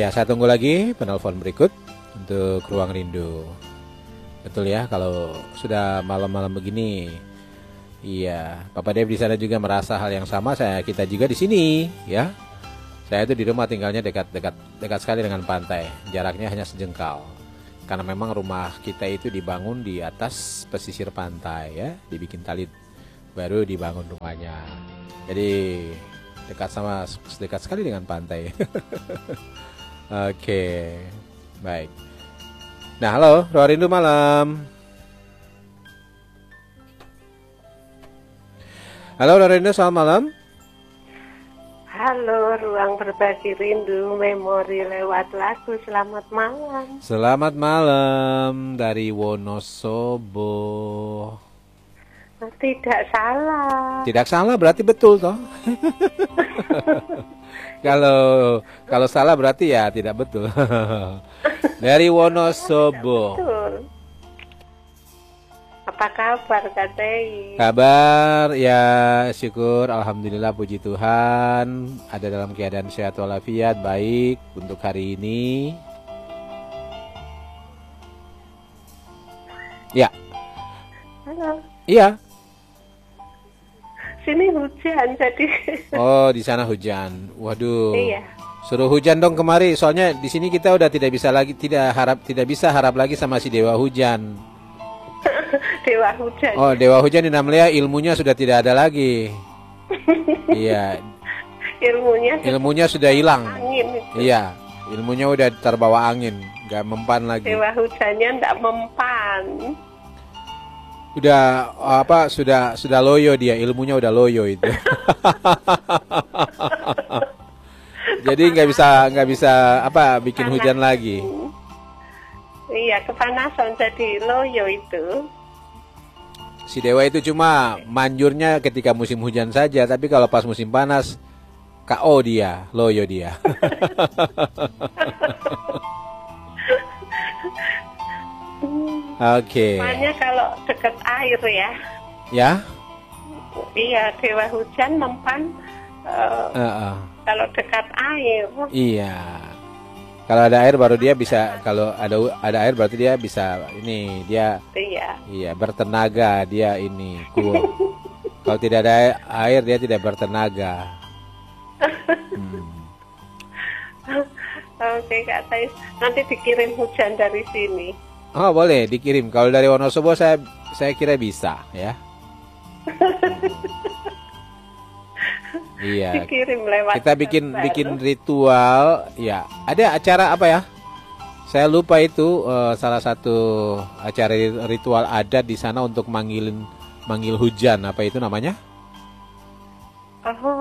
Ya, saya tunggu lagi penelpon berikut untuk Ruang Rindu. Betul ya, kalau sudah malam-malam begini. Iya, Papa Dev di sana juga merasa hal yang sama. Kita juga di sini, ya. Saya itu di rumah tinggalnya dekat sekali dengan pantai. Jaraknya hanya sejengkal. Karena memang rumah kita itu dibangun di atas pesisir pantai, ya. Dibikin tali baru dibangun rumahnya. Jadi dekat sekali dengan pantai. Oke, baik. Nah, halo, Ruang Rindu malam. Halo, Ruang Rindu, selamat malam. Halo, Ruang Berbagi Rindu, memori lewat lagu. Selamat malam. Selamat malam dari Wonosobo. Tidak salah. Tidak salah berarti betul toh. Kalau salah berarti ya tidak betul. Dari Wonosobo. Betul. Apa kabar Kak Tei? Kabar ya syukur, alhamdulillah, puji Tuhan, ada dalam keadaan sehat walafiat, baik untuk hari ini. Ya. Halo. Iya. Sini hujan jadi. Oh, di sana hujan. Waduh. Iya. Suruh hujan dong kemari, soalnya di sini kita udah tidak bisa harap lagi sama si Dewa Hujan. Dewa Hujan. Oh, Dewa Hujan di Namlia ilmunya sudah tidak ada lagi. Iya. Ilmunya sudah hilang. Angin itu. Iya, ilmunya udah terbawa angin, nggak mempan lagi. Dewa Hujannya nggak mempan. Udah sudah loyo dia, ilmunya udah loyo itu. Jadi nggak bisa bikin hujan lagi. Iya, kepanasan jadi loyo itu. Si Dewa itu cuma manjurnya ketika musim hujan saja, tapi kalau pas musim panas KO dia, loyo dia. Oke. Makanya kalau dekat air ya. Ya? Iya, Dewa Hujan mempan kalau dekat air. Iya. Kalau ada air baru dia bisa, kalau ada air berarti dia bisa dia iya bertenaga, dia cool. Kalau tidak ada air dia tidak bertenaga. Oke Kak Tais, nanti dikirim hujan dari sini. Oh, boleh dikirim. Kalau dari Wonosobo saya kira bisa ya. Iya. Dikirim lewat. Kita bikin ritual, ya. Ada acara apa ya? Saya lupa itu salah satu acara ritual adat di sana untuk manggil hujan, apa itu namanya? Oh,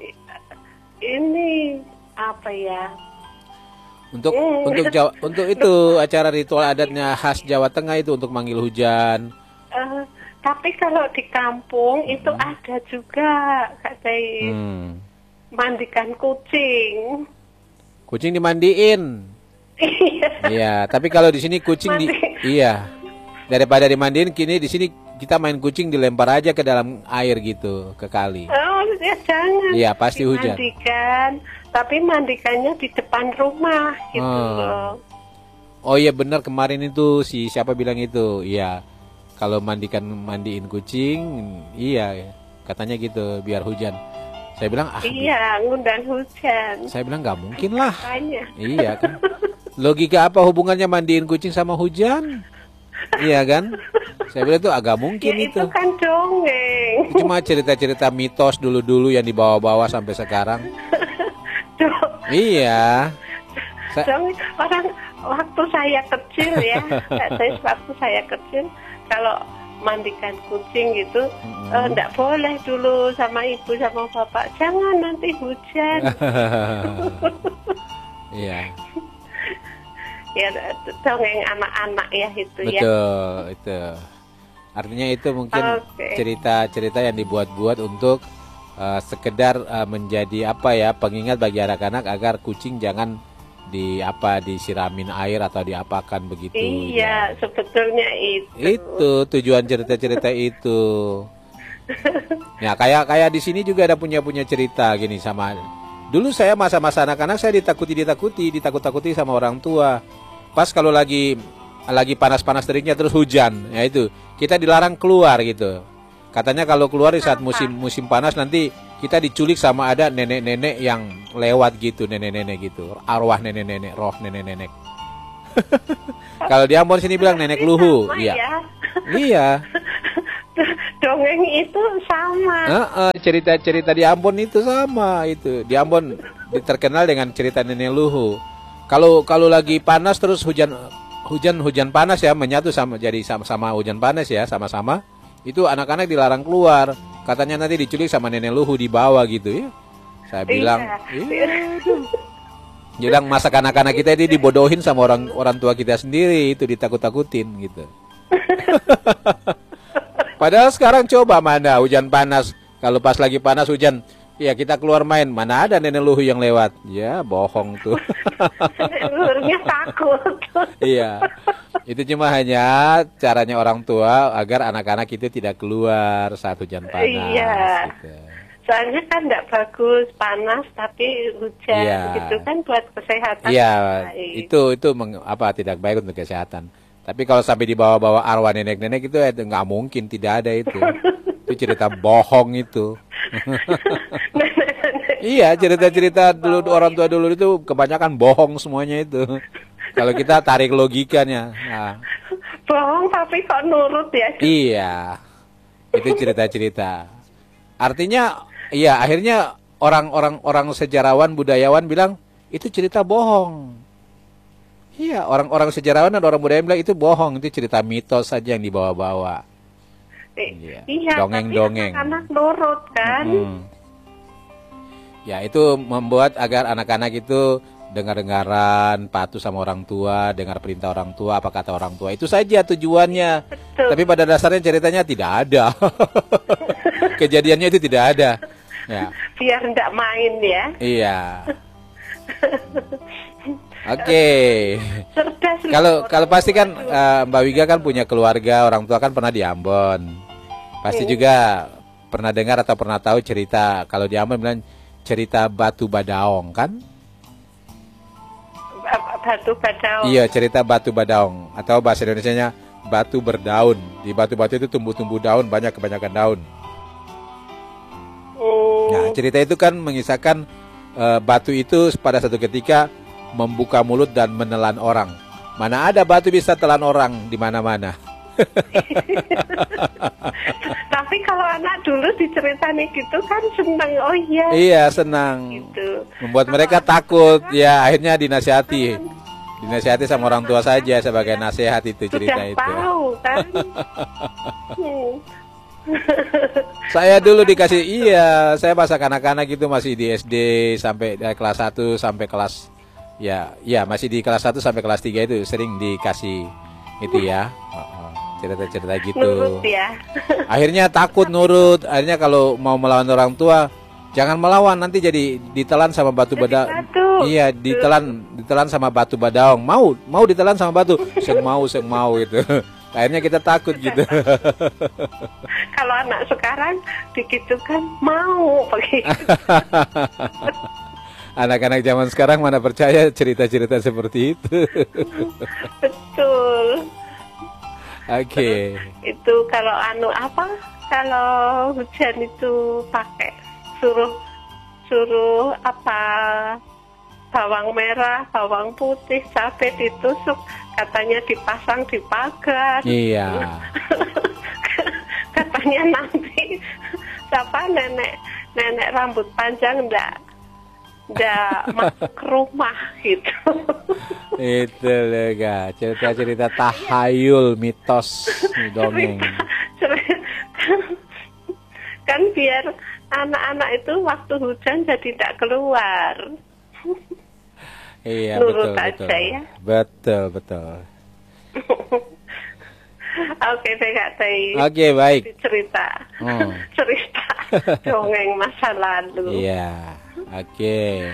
ini apa ya? Untuk itu acara ritual adatnya khas Jawa Tengah itu untuk manggil hujan. Tapi kalau di kampung itu ada juga Kak Tei. Mandikan kucing. Kucing dimandiin. Iya, tapi kalau di sini kucing iya. Daripada dimandiin, kini di sini kita main kucing dilempar aja ke dalam air gitu, ke kali. Oh, ya jangan. Iya, pasti hujan. Mandikan, tapi mandikannya di depan rumah gitu loh. Oh iya benar, kemarin itu siapa bilang itu? Iya. Kalau mandiin kucing, iya katanya gitu biar hujan. Saya bilang iya, ngundang hujan. Saya bilang nggak mungkin lah. Makanya. Iya kan. Logika apa hubungannya mandiin kucing sama hujan? Iya kan? Saya bilang itu agak mungkin ya, itu. Itu kan dongeng. Cuma cerita-cerita mitos dulu yang dibawa-bawa sampai sekarang. Iya. Orang waktu saya kecil ya, waktu saya kecil kalau mandikan kucing gitu, enggak boleh dulu sama ibu sama bapak, jangan nanti hujan. Iya. Ya dongeng anak-anak ya itu. Betul, ya. Betul, itu. Artinya itu mungkin cerita-cerita yang dibuat-buat untuk sekedar menjadi pengingat bagi anak-anak agar kucing jangan disiramin air atau diapakan begitu. Iya, sebetulnya itu. Itu tujuan cerita-cerita itu. Ya kayak di sini juga ada punya cerita gini sama Dulu saya masa-masa anak-anak saya ditakut-takuti sama orang tua. Pas kalau lagi panas-panas teriknya terus hujan, ya itu kita dilarang keluar gitu. Katanya kalau keluar di saat musim panas nanti kita diculik sama ada nenek-nenek yang lewat gitu, nenek-nenek gitu, arwah nenek-nenek, roh nenek-nenek. Kalau di Ambon sini bilang nenek luhu, iya. Ya. Iya. Dongeng itu sama. Cerita-cerita di Ambon itu sama itu. Di Ambon terkenal dengan cerita nenek luhu. Kalau lagi panas terus hujan panas ya menyatu sama hujan panas ya sama-sama. Itu anak-anak dilarang keluar. Katanya nanti diculik sama nenek luhu di bawah gitu ya. Saya bilang, bilang masa anak-anak kita itu dibodohin sama orang tua kita sendiri, itu ditakut-takutin gitu. Padahal sekarang coba mana hujan panas, kalau pas lagi panas hujan, ya kita keluar main, mana ada nenek luhu yang lewat. Ya bohong tuh. Nenek luhunya takut. Iya. Itu cuma hanya caranya orang tua agar anak-anak itu tidak keluar saat hujan panas. Iya. Gitu. Soalnya kan tidak bagus panas tapi hujan, gitu kan buat kesehatan. Iya, itu tidak baik untuk kesehatan. Tapi kalau sampai dibawa-bawa arwah nenek-nenek itu nggak mungkin, tidak ada itu. Itu cerita bohong itu. Iya, cerita-cerita dulu orang tua dulu itu kebanyakan bohong semuanya itu. Kalau kita tarik logikanya. Nah. Bohong tapi kok nurut ya? Iya, itu cerita-cerita. Artinya, iya akhirnya orang sejarawan budayawan bilang itu cerita bohong. Iya, orang sejarawan dan orang budaya bilang itu bohong, itu cerita mitos saja yang dibawa-bawa. Iya, dongeng-dongeng. Tapi anak nurut kan. Ya, itu membuat agar anak-anak itu dengar-dengaran, patuh sama orang tua, dengar perintah orang tua, apa kata orang tua. Itu saja tujuannya. Betul. Tapi pada dasarnya ceritanya tidak ada. Kejadiannya itu tidak ada. Ya. Biar tidak main ya. Iya. Oke. Kalau pasti kan Mbak Wiga kan punya keluarga, orang tua kan pernah di Ambon. Pasti juga pernah dengar atau pernah tahu cerita kalau di Ambon bilang cerita batu badaong kan? Batu badaong. Iya, cerita batu badaong atau bahasa Indonesianya batu berdaun. Di batu-batu itu tumbuh-tumbuh daun, kebanyakan daun. Nah, cerita itu kan mengisahkan batu itu pada satu ketika membuka mulut dan menelan orang. Mana ada batu bisa telan orang di mana-mana. Tapi kalau anak dulu diceritain gitu kan senang, oh iya. Iya, senang. Gitu. Membuat mereka takut. Ya, akhirnya dinasihati sama orang tua saja sebagai nasihat itu cerita Sudah itu. Tahu kan. Saya dulu dikasih, saya masa kanak-kanak itu masih di SD sampai kelas 1 sampai kelas masih di kelas 1 sampai kelas 3 itu sering dikasih itu ya. Cerita-cerita gitu. Nurut ya. Akhirnya takut nurut. Akhirnya kalau mau melawan orang tua, jangan melawan, nanti jadi ditelan sama batu badaong. Iya, ditelan sama batu badaong. Mau ditelan sama batu. Seng mau gitu. Akhirnya kita takut gitu. Kalau anak sekarang dikitukan mau begitu. Anak-anak zaman sekarang mana percaya cerita-cerita seperti itu. Betul. Oke. Itu kalau kalau hujan itu pakai suruh bawang merah, bawang putih, cabai ditusuk, katanya dipasang di pagar. Iya. Katanya nanti nenek rambut panjang ndak masuk ke rumah gitu. Itu lega, cerita-cerita tahayul, mitos, dongeng. Kan biar anak-anak itu waktu hujan jadi tidak keluar. Iya, nurut betul. aja ya. Betul. Oke, Oke, baik. Cerita dongeng masa lalu. Iya, oke.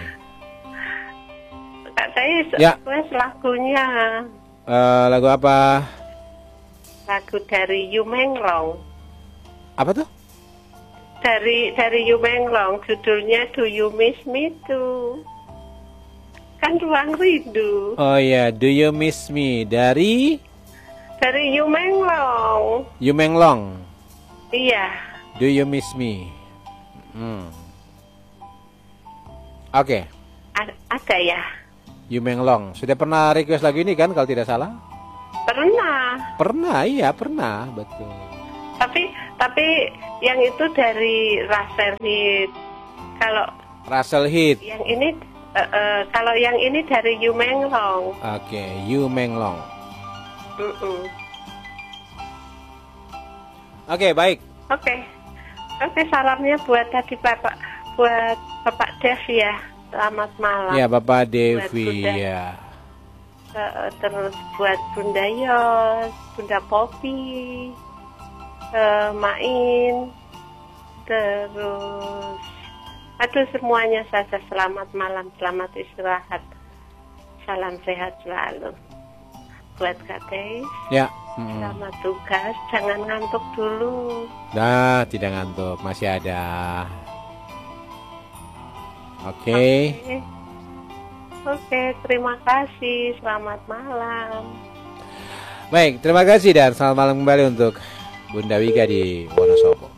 Kak Tei, lagunya. Lagu apa? Lagu dari Yumenglong. Apa tuh? dari Yumenglong, judulnya Do You Miss Me Too? Kan Ruang Rindu. Oh ya, Do You Miss Me dari Yumenglong. Yumenglong. Iya. Do You Miss Me? Oke. Ada ya. Yumenglong. Sudah pernah request lagu ini kan kalau tidak salah? Pernah. Pernah, iya pernah, betul. Tapi yang itu dari Russell Hit. Kalau Russell Hit. yang ini kalau yang ini dari Yumenglong. Oke, Yumenglong. Oke, baik. Oke, salamnya buat Bapak Dev ya. Selamat malam. Ya, Bapak Devi ya. Terus buat Bunda Yos, Bunda Popi, Main, terus semuanya saja selamat malam, selamat istirahat, salam sehat selalu. Buat Kak Teis, ya. Selamat tugas, jangan ngantuk dulu. Nah, tidak ngantuk, masih ada. Oke. Oke, terima kasih. Selamat malam. Baik, terima kasih dan selamat malam kembali untuk Bunda Wika di Wonosobo.